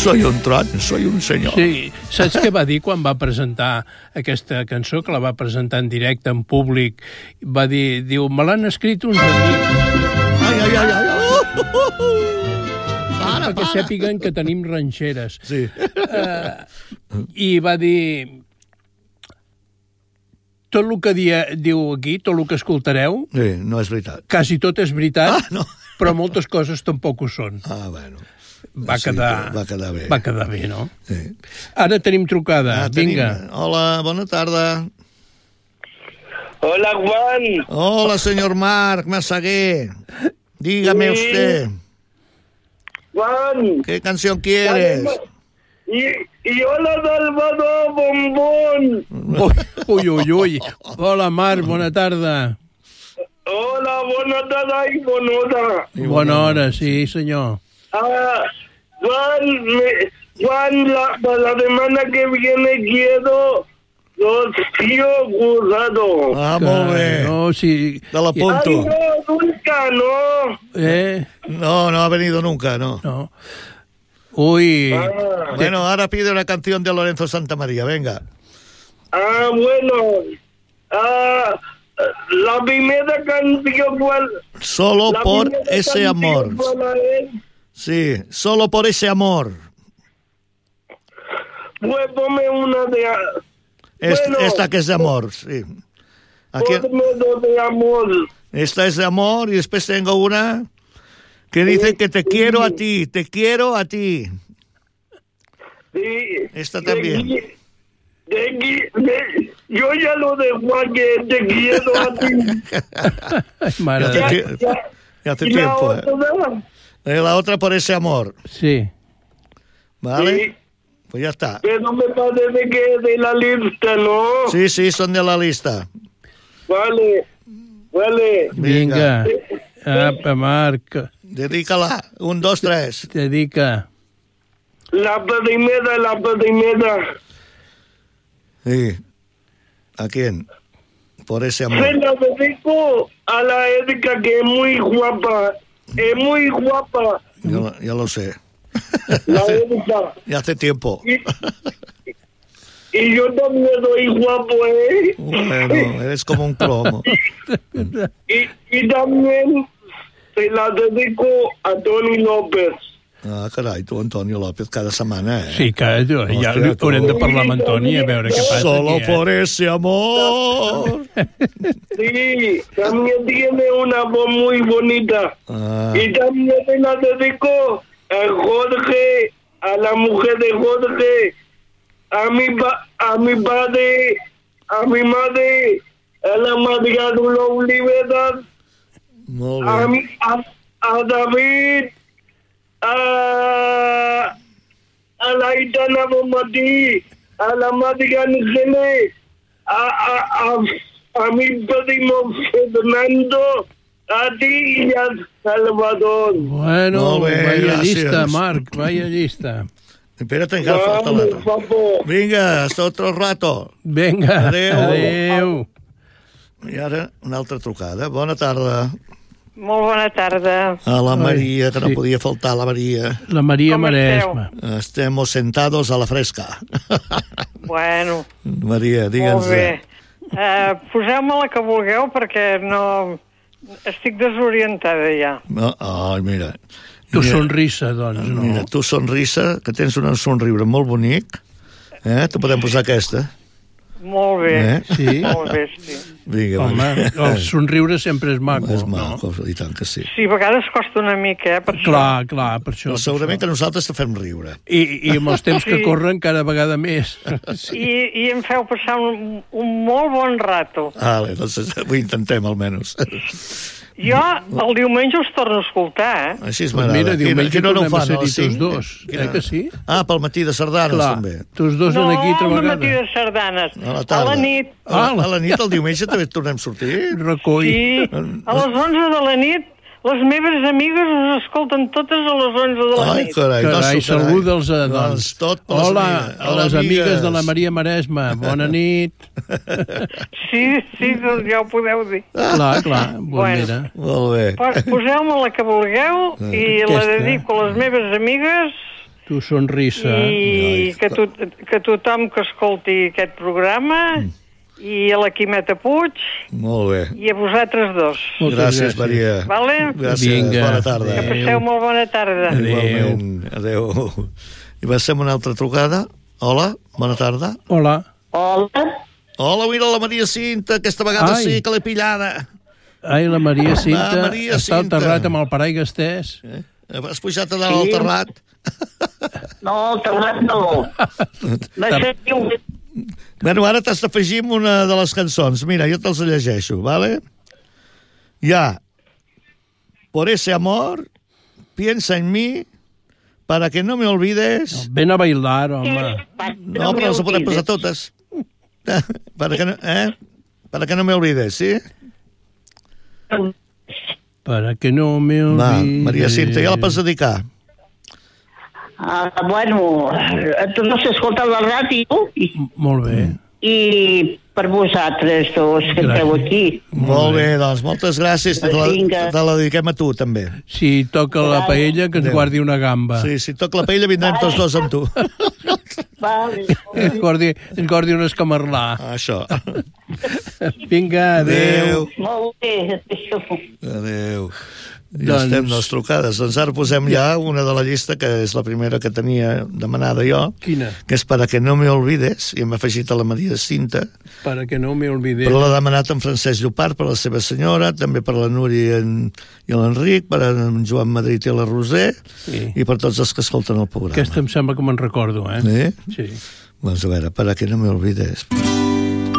soy un tron, soy un senyor. Sí, saps què va dir quan va presentar aquesta cançó, que la va presentar en directe, en públic? Va dir, diu, me l'han escrit uns amics. Ai. Perquè sàpiguen que tenim ranxeres. Sí. I va dir... Tot el que diu aquí, tot el que escoltareu, Sí, no és veritat. quasi tot és veritat, no. però moltes coses tampoc ho són. Bueno. Va Sí, quedar bé. Va quedar bé, no? Sí. Ara tenim trucada. Vinga. Hola, bona tarda. Hola, Juan. Hola, señor Marc Massaguer. Dígame usted, Juan. ¿qué canción quieres? Y hola, Salvador Bombón. Uy. Hola, Marc, bona tarda. Hola, bona tarda y bona hora. Bona hora, sí, senyor. Juan, para la semana que viene quiero los tíos cruzados. Molt bé. No, sí. Te l'apunto. Ay, no, nunca, no. No ha venido nunca, no. No. Uy. Bueno, ahora pide una canción de Lorenzo Santamaría, venga. Bueno. La primera canción fue... Solo por ese amor. Fue Sí, solo por ese amor. pues ponme una de... Esta que es de amor, sí. Aquí, Ponme dos de amor. esta es de amor y después tengo una que dice que te quiero a ti. Sí. Esta también. Yo ya lo dejo a que te quiero a ti. Ay, mare de Déu. Ya hace ¿Y la tiempo. otra? La otra por ese amor, Sí. ¿vale? Sí. Pues ya está. Pero me parece que es de la lista, ¿no? Sí, son de la lista. Vale. Vinga. Apa, Marc, Dedícala. 1, 2, 3. dedica. La primera. Sí. ¿A quién? Por ese amor. Se la dedico a la Erika, que es muy guapa. Ya lo sé. La Erika. Ya hace tiempo. Y yo también soy guapo, ¿eh? Bueno, eres como un cromo. Y también se la dedico a Toni López. Carai, tu, Antonio López, cada setmana, Sí, que ja haurem de parlar amb Antoni a veure què passa. Solo aquí, por ese amor. Sí, también tiene una voz muy bonita. Ah, Y también se la dedico a Jorge, a la mujer de Jorge, a mi padre, a mi madre, a la María Dula Olivera, molt a, bé. a David, a la Itana Bomatí, a la María Nicene, a mi primo Fernando, a ti y a Salvador. Bueno, Molt bé, vaya gràcies. llista, Marc, vaya llista. Espera't, encara falta l'altre. Papo. Vinga, hasta otro rato. Vinga, Adéu. adéu. I ara una altra trucada. Bona tarda. Molt bona tarda. A la Maria, que no sí. podia faltar la Maria. La Maria Com Maresma. Estemos sentados a la fresca. Bueno, Maria, digue'ns. molt bé. Poseu-me la que vulgueu perquè no... Estic desorientada ja. Ai, mira. Tu Mira, sonrisa, doncs, no? Mira, tu sonrisa, que tens un somriure molt bonic. Te podem posar aquesta. Molt bé. Sí? Molt bé, sí. Vinga, Home, el somriure sempre és maco, és no? maco, i tant que sí. Sí, a vegades costa una mica, per això. Clar, per això. Però segurament que nosaltres te fem riure. I amb els temps que Sí. corren cada vegada més. Sí. I em feu passar un molt bon rato. Vale, doncs ho intentem, almenys. Jo el diumenge us torno a escoltar, Així Pues m'agrada. mira, diumenge Quina hora ho tornem a fan, ser-hi a les 5? tots dos. Que sí? Pel matí de sardanes, Clar, també. tots dos No, en aquí altra al matí vegada. de sardanes. A la tarda. A la nit. A la nit, el diumenge, també tornem a sortir. Recoll. Sí, a les 11 de la nit. Les meves amigues us escolten totes a les 11 de la Ai, nit. carai, Carai, saluda'ls, doncs. Doncs tot per les Hola, amigues. a les amigues de la Maria Maresma. Bona nit. Sí, doncs ja ho podeu dir. Clar. Bueno. Mira. Molt bé. Poseu-me la que vulgueu i la Aquesta. dedico a les meves amigues Tu sonrisa. I que tothom que escolti aquest programa i a la Quimeta Puig Molt bé. i a vosaltres dos. Moltes Gràcies, Maria. Vale? Gràcies, Vinga. bona tarda. Que passeu molt bona tarda. Igualment. Adéu. I passem una altra trucada. Hola, bona tarda. Hola. Hola. Hola, mira la Maria Cinta, aquesta vegada Ai. sí que l'he pillada. Ai, la Maria Cinta La Maria està al Cinta. terrat amb el paraigua estès. Has pujat a dalt al terrat? No, el terrat no. No sé si ho... Bueno, ara t'has d'afegir amb una de les cançons. Mira, jo te'ls llegeixo, ¿vale? Ya. Por ese amor, piensa en mí, para que no me olvides. Ven a bailar, home. No, però les podem posar totes. Para que no me olvides, ¿sí? Para que no me olvides. Va, Maria Cinta, ja la pots dedicar. Bueno, tu no s'escolta la ràdio Molt bé. i per vosaltres dos que esteu aquí. Molt bé, doncs, moltes gràcies. Te Vinga. la dediquem a tu, també. Si toca la paella, que ens Adéu. guardi una gamba. Sí, si toca la paella vindrem tots dos amb tu. Vale. Ens guardi un escamarlà. Això. Vinga, adéu. Molt bé, adéu. Adéu. Ja estem les trucades. Doncs ara posem ja una de la llista, que és la primera que tenia demanada jo, Quina? que és Para que no me olvides, i hem afegit a la Maria Cinta, Para que no me olvides. però l'ha demanat en Francesc Llopart per la seva senyora, també per la Núria i l'Enric, per en Joan Madrid i la Roser, Sí. i per tots els que escolten el programa. Aquesta em sembla que me'n recordo, eh? Sí? Sí. Doncs a veure, Para que no me olvides.